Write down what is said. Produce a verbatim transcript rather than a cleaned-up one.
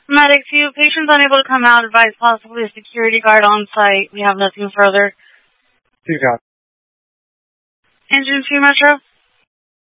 Medic two, patients unable to come out, advise possibly a security guard on site. We have nothing further. Two cops. Engine two, Metro.